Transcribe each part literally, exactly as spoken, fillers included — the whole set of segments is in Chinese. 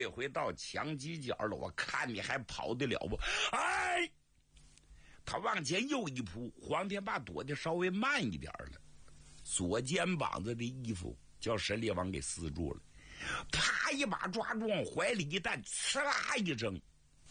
这回到墙犄角了，我看你还跑得了不？哎，他往前又一扑，黄天霸躲得稍微慢一点了，左肩膀子的衣服叫神力王给撕住了，啪一把抓住往怀里一弹，呲啦一声，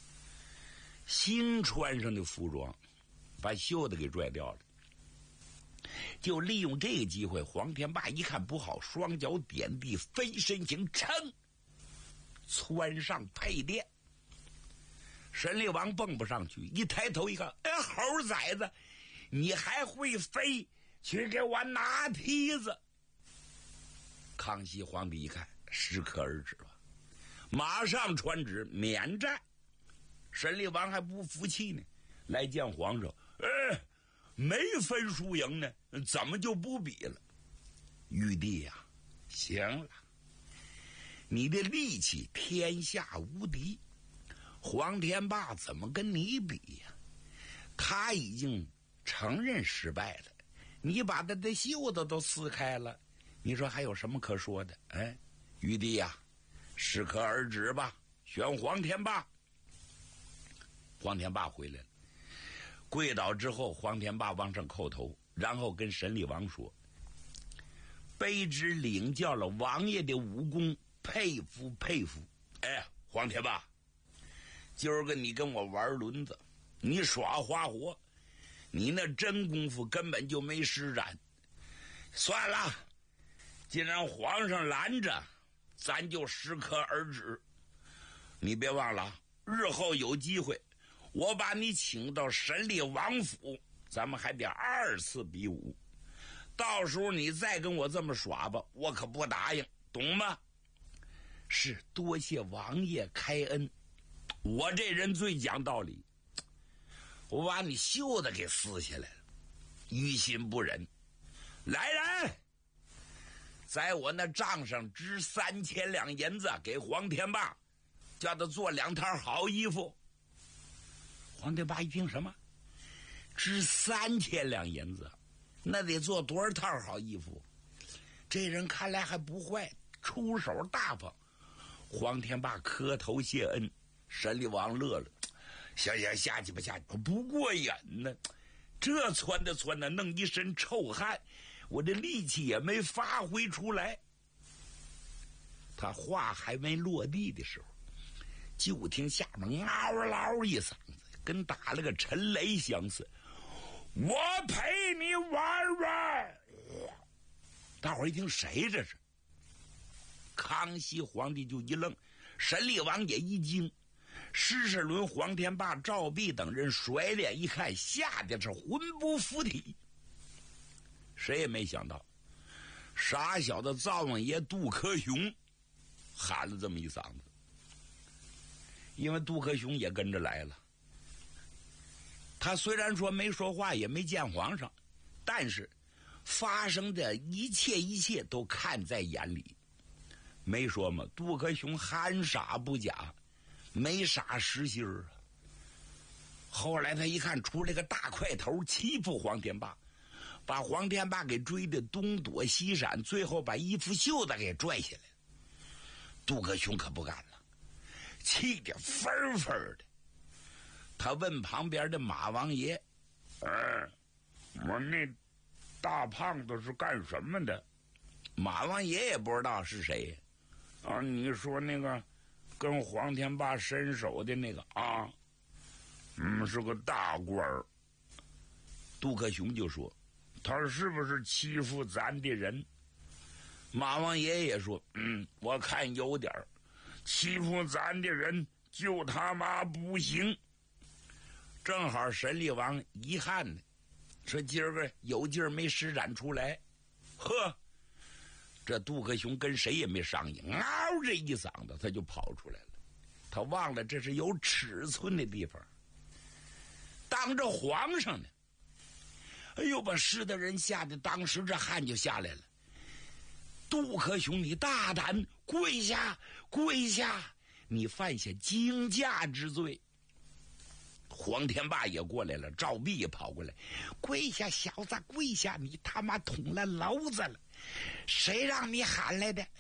新穿上的服装把袖子给拽掉了。就利用这个机会，黄天霸一看不好，双脚点地，飞身形，噌窜上配殿。神力王蹦不上去，一抬头一看，哎，猴崽子，你还会飞，去给我拿梯子。康熙皇帝一看，适可而止了，马上传旨免战。神力王还不服气呢，来见皇上，哎，没分输赢呢，怎么就不比了？玉帝呀、啊，行了，你的力气天下无敌，黄天霸怎么跟你比呀？他已经承认失败了，你把他的袖子都撕开了，你说还有什么可说的？哎，玉帝呀、啊，适可而止吧，选黄天霸。黄天霸回来了，跪倒之后，黄天霸往上叩头，然后跟神力王说：“卑职领教了王爷的武功，佩服佩服。哎，黄天霸，今儿个你跟我玩轮子，你耍花活，你那真功夫根本就没施展。算了，既然皇上拦着，咱就适可而止。你别忘了，日后有机会，我把你请到神力王府，咱们还得二次比武。到时候你再跟我这么耍吧，我可不答应，懂吗？是，多谢王爷开恩。我这人最讲道理，我把你袖子给撕下来了，于心不忍。来人，在我那账上支三千两银子给黄天霸，叫他做两套好衣服。黄天霸一听，什么支三千两银子，那得做多少套好衣服？这人看来还不坏，出手大方。黄天霸磕头谢恩，神力王乐了，行行，下去吧下去吧，不过瘾呢，这窜的窜的弄一身臭汗，我这力气也没发挥出来。他话还没落地的时候，就听下面嗷嗷一嗓子，跟打了个沉雷相似，我陪你玩玩。大伙儿一听，谁这是？康熙皇帝就一愣，神力王也一惊，施世伦、黄天霸、赵弼等人甩脸一看，吓得是魂不附体。谁也没想到，傻小的灶王爷杜克雄喊了这么一嗓子，因为杜克雄也跟着来了。他虽然说没说话，也没见皇上，但是发生的一切一切都看在眼里。没说嘛，杜克雄憨傻不假，没傻实心儿啊。后来他一看出来个大块头欺负黄天霸，把黄天霸给追得东躲西闪，最后把衣服袖子给拽下来。杜克雄可不干了，气得分分的。他问旁边的马王爷：“哎，我那大胖子是干什么的？”马王爷也不知道是谁啊。你说那个跟黄天霸伸手的那个啊，嗯，是个大官儿。杜克雄就说：“他是不是欺负咱的人？”马王爷也说：“嗯，我看有点儿，欺负咱的人就他妈不行。”正好神力王遗憾呢，说今儿个有劲儿没施展出来。呵，这杜克雄跟谁也没商议，嗷这一嗓子他就跑出来了。他忘了这是有尺寸的地方，当着皇上呢。哎呦，把施的人吓得当时这汗就下来了。杜克雄，你大胆，跪下跪下，你犯下惊驾之罪。黄天霸也过来了，赵弼也跑过来，跪下小子，跪下，你他妈捅了娄子了，谁让你喊来的？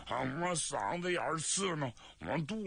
啊，我嗓子眼儿刺呢，我肚